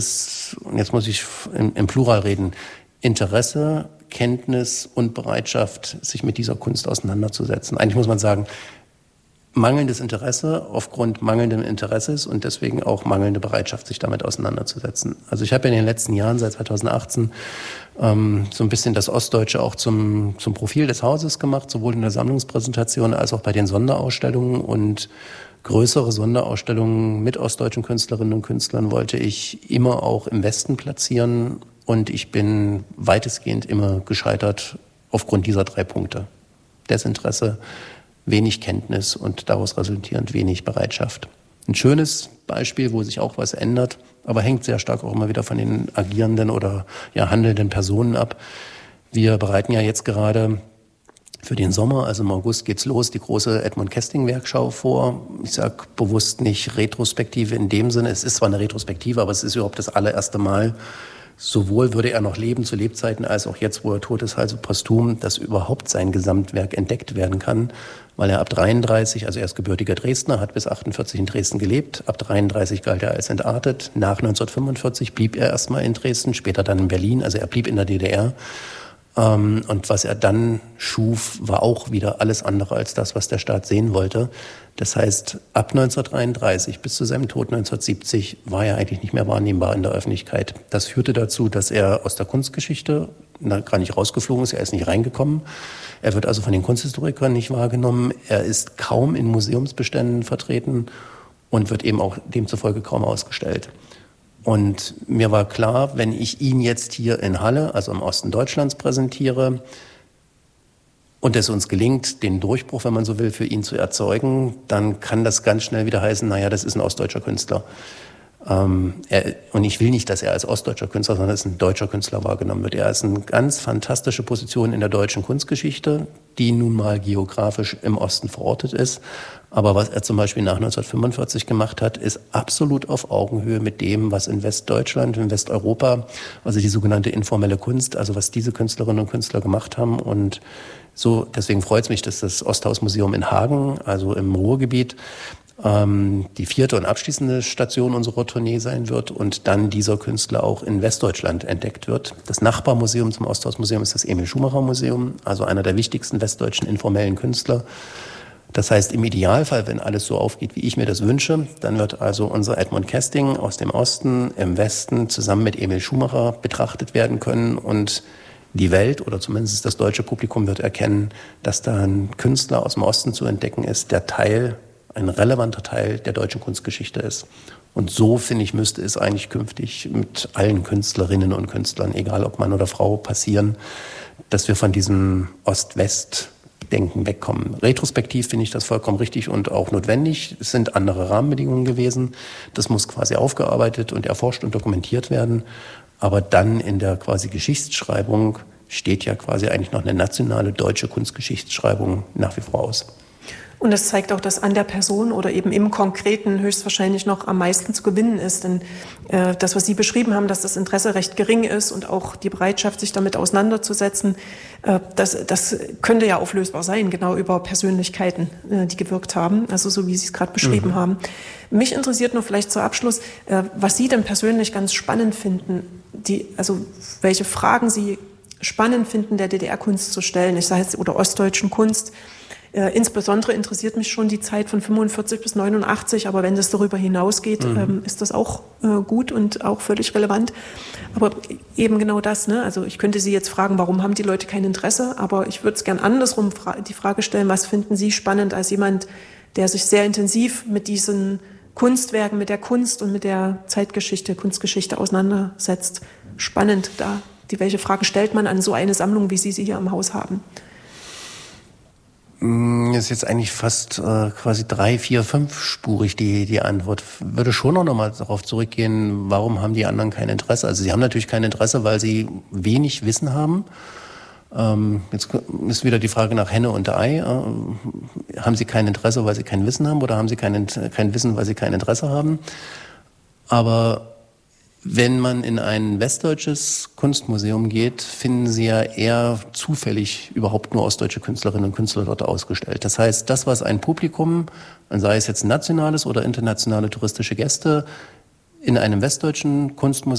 und jetzt muss ich im Plural reden, Interesse, Kenntnis und Bereitschaft, sich mit dieser Kunst auseinanderzusetzen. Eigentlich muss man sagen, mangelndes Interesse aufgrund mangelndem Interesses und deswegen auch mangelnde Bereitschaft, sich damit auseinanderzusetzen. Also ich habe in den letzten Jahren, seit 2018, so ein bisschen das Ostdeutsche auch zum Profil des Hauses gemacht, sowohl in der Sammlungspräsentation als auch bei den Sonderausstellungen. Und größere Sonderausstellungen mit ostdeutschen Künstlerinnen und Künstlern wollte ich immer auch im Westen platzieren. Und ich bin weitestgehend immer gescheitert aufgrund dieser 3 Punkte. Desinteresse, wenig Kenntnis und daraus resultierend wenig Bereitschaft. Ein schönes Beispiel, wo sich auch was ändert, aber hängt sehr stark auch immer wieder von den agierenden oder handelnden Personen ab. Wir bereiten ja jetzt gerade für den Sommer, also im August geht's los, die große Edmund Kesting-Werkschau vor. Ich sage bewusst nicht Retrospektive in dem Sinne. Es ist zwar eine Retrospektive, aber es ist überhaupt das allererste Mal, sowohl würde er noch leben zu Lebzeiten, als auch jetzt, wo er tot ist, also posthum, dass überhaupt sein Gesamtwerk entdeckt werden kann, weil er ab 33, also er ist gebürtiger Dresdner, hat bis 48 in Dresden gelebt, ab 33 galt er als entartet, nach 1945 blieb er erstmal in Dresden, später dann in Berlin, also er blieb in der DDR. Und was er dann schuf, war auch wieder alles andere als das, was der Staat sehen wollte. Das heißt, ab 1933 bis zu seinem Tod 1970 war er eigentlich nicht mehr wahrnehmbar in der Öffentlichkeit. Das führte dazu, dass er aus der Kunstgeschichte gar nicht rausgeflogen ist, er ist nicht reingekommen. Er wird also von den Kunsthistorikern nicht wahrgenommen. Er ist kaum in Museumsbeständen vertreten und wird eben auch demzufolge kaum ausgestellt. Und mir war klar, wenn ich ihn jetzt hier in Halle, also im Osten Deutschlands, präsentiere und es uns gelingt, den Durchbruch, wenn man so will, für ihn zu erzeugen, dann kann das ganz schnell wieder heißen, naja, das ist ein ostdeutscher Künstler. Und ich will nicht, dass er als ostdeutscher Künstler, sondern als ein deutscher Künstler wahrgenommen wird. Er ist eine ganz fantastische Position in der deutschen Kunstgeschichte, die nun mal geografisch im Osten verortet ist. Aber was er zum Beispiel nach 1945 gemacht hat, ist absolut auf Augenhöhe mit dem, was in Westdeutschland, in Westeuropa, also die sogenannte informelle Kunst, also was diese Künstlerinnen und Künstler gemacht haben. Und so, deswegen freut es mich, dass das Osthausmuseum in Hagen, also im Ruhrgebiet, die 4. und abschließende Station unserer Tournee sein wird und dann dieser Künstler auch in Westdeutschland entdeckt wird. Das Nachbarmuseum zum Osthausmuseum ist das Emil-Schumacher-Museum, also einer der wichtigsten westdeutschen informellen Künstler. Das heißt, im Idealfall, wenn alles so aufgeht, wie ich mir das wünsche, dann wird also unser Edmund Kesting aus dem Osten im Westen zusammen mit Emil Schumacher betrachtet werden können und die Welt oder zumindest das deutsche Publikum wird erkennen, dass da ein Künstler aus dem Osten zu entdecken ist, der ein relevanter Teil der deutschen Kunstgeschichte ist. Und so, finde ich, müsste es eigentlich künftig mit allen Künstlerinnen und Künstlern, egal ob Mann oder Frau, passieren, dass wir von diesem Ost-West-Denken wegkommen. Retrospektiv finde ich das vollkommen richtig und auch notwendig. Es sind andere Rahmenbedingungen gewesen. Das muss quasi aufgearbeitet und erforscht und dokumentiert werden. Aber dann in der quasi Geschichtsschreibung steht ja quasi eigentlich noch eine nationale deutsche Kunstgeschichtsschreibung nach wie vor aus. Und das zeigt auch, dass an der Person oder eben im Konkreten höchstwahrscheinlich noch am meisten zu gewinnen ist. Denn das, was Sie beschrieben haben, dass das Interesse recht gering ist und auch die Bereitschaft, sich damit auseinanderzusetzen, das könnte ja auflösbar sein, genau über Persönlichkeiten, die gewirkt haben, also so wie Sie es gerade beschrieben haben. Mich interessiert nur vielleicht zu Abschluss, was Sie denn persönlich ganz spannend finden, also welche Fragen Sie spannend finden, der DDR-Kunst zu stellen, ich sage jetzt, oder ostdeutschen Kunst. Insbesondere interessiert mich schon die Zeit von 45 bis 89, aber wenn das darüber hinausgeht, ist das auch gut und auch völlig relevant. Aber eben genau das, ne? Also ich könnte Sie jetzt fragen, warum haben die Leute kein Interesse? Aber ich würde es gern andersrum die Frage stellen, was finden Sie spannend als jemand, der sich sehr intensiv mit diesen Kunstwerken, mit der Kunst und mit der Zeitgeschichte, Kunstgeschichte auseinandersetzt? Spannend da. Welche Fragen stellt man an so eine Sammlung, wie Sie sie hier im Haus haben? Das ist jetzt eigentlich fast quasi 3, 4, 5-spurig die Antwort. Würde schon noch mal darauf zurückgehen, warum haben die anderen kein Interesse? Also sie haben natürlich kein Interesse, weil sie wenig Wissen haben. Jetzt ist wieder die Frage nach Henne und Ei. Haben sie kein Interesse, weil sie kein Wissen haben oder haben sie kein Wissen, weil sie kein Interesse haben? Aber wenn man in ein westdeutsches Kunstmuseum geht, finden Sie ja eher zufällig überhaupt nur ostdeutsche Künstlerinnen und Künstler dort ausgestellt. Das heißt, das, was ein Publikum, sei es jetzt nationales oder internationale touristische Gäste, in einem westdeutschen Kunstmuseum